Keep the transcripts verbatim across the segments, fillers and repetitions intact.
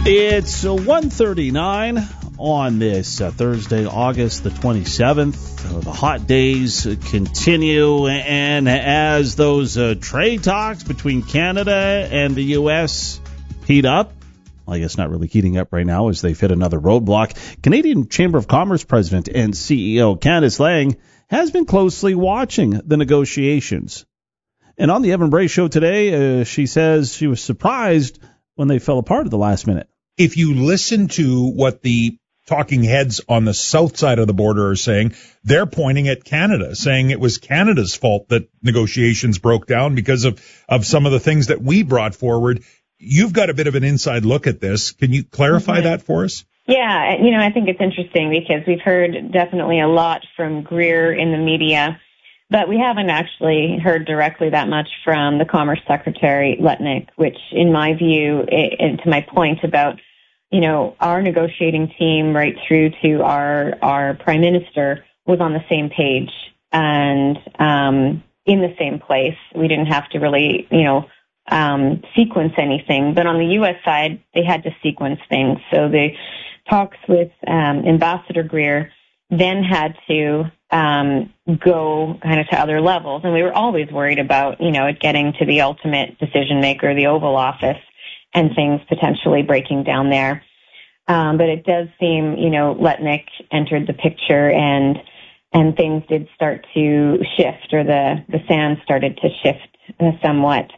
It's one thirty-nine on this uh, Thursday, August the twenty-seventh. Uh, the hot days continue, and as those uh, trade talks between Canada and the U S heat up, well, I guess not really heating up right now as they've hit another roadblock, Canadian Chamber of Commerce President and C E O Candice Lang has been closely watching the negotiations. And on the Evan Bray Show today, uh, she says she was surprised when they fell apart at the last minute. If you listen to what the talking heads on the south side of the border are saying, they're pointing at Canada, saying it was Canada's fault that negotiations broke down because of, of some of the things that we brought forward. You've got a bit of an inside look at this. Can you clarify mm-hmm. that for us? Yeah, you know, I think it's interesting because we've heard definitely a lot from Greer in the media, but we haven't actually heard directly that much from the Commerce Secretary, Letnick, which in my view, and to my point about, you know, our negotiating team right through to our, our Prime Minister was on the same page and um, in the same place. We didn't have to really, you know, um, sequence anything. But on the U S side, they had to sequence things. So the talks with um, Ambassador Greer then had to um, go kind of to other levels. And we were always worried about, you know, it getting to the ultimate decision maker, the Oval Office, and things potentially breaking down there. Um, but it does seem, you know, Letnick entered the picture and and things did start to shift, or the, the sand started to shift uh, somewhat.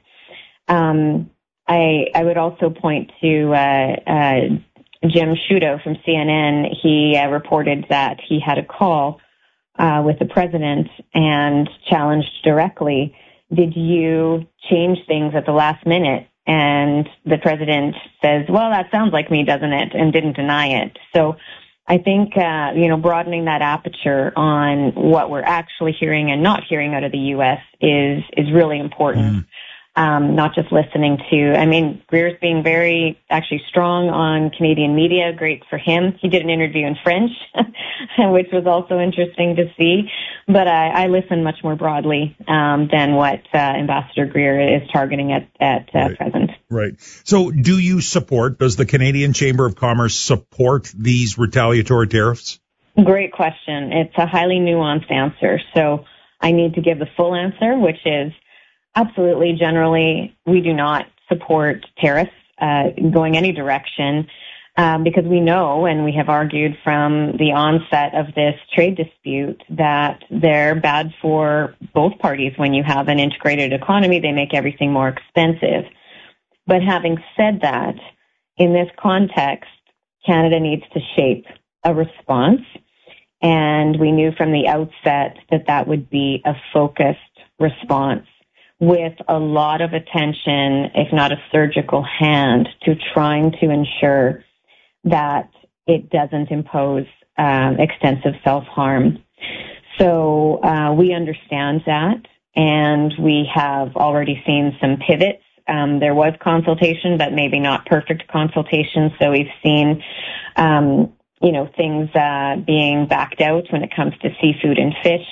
Um, I I would also point to uh, uh, Jim Sciutto from C N N. He uh, reported that he had a call uh, with the president and challenged directly, did you change things at the last minute? And the president says, well, that sounds like me, doesn't it? And didn't deny it. So I think, uh, you know, broadening that aperture on what we're actually hearing and not hearing out of the U S is, is really important. Mm. Um, not just listening to, I mean, Greer's being very actually strong on Canadian media. Great for him. He did an interview in French, which was also interesting to see. But I, I listen much more broadly um, than what uh, Ambassador Greer is targeting at, at uh, right. present. Right. So do you support, does the Canadian Chamber of Commerce support these retaliatory tariffs? Great question. It's a highly nuanced answer. So I need to give the full answer, which is, absolutely, generally, we do not support tariffs uh, going any direction um, because we know, and we have argued from the onset of this trade dispute, that they're bad for both parties. When you have an integrated economy, they make everything more expensive. But having said that, in this context, Canada needs to shape a response, and we knew from the outset that that would be a focused response, with a lot of attention, if not a surgical hand, to trying to ensure that it doesn't impose um, extensive self-harm. So uh, we understand that, and we have already seen some pivots. Um, there was consultation, but maybe not perfect consultation. So we've seen, um, you know, things uh, being backed out when it comes to seafood and fish,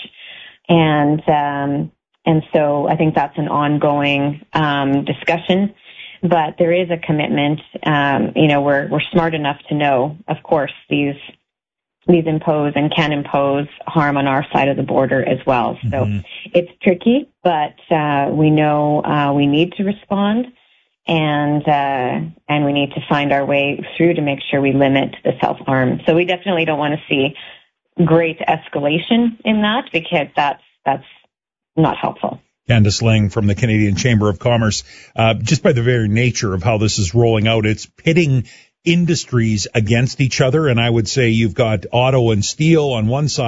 and um, And so I think that's an ongoing um, discussion, but there is a commitment. Um, you know, we're we're smart enough to know, of course, these these impose and can impose harm on our side of the border as well. So mm-hmm. it's tricky, but uh, we know uh, we need to respond, and uh, and we need to find our way through to make sure we limit the self-harm. So we definitely don't want to see great escalation in that, because that's that's not helpful. Candice Lang from the Canadian Chamber of Commerce. Uh, just by the very nature of how this is rolling out, it's pitting industries against each other. And I would say you've got auto and steel on one side,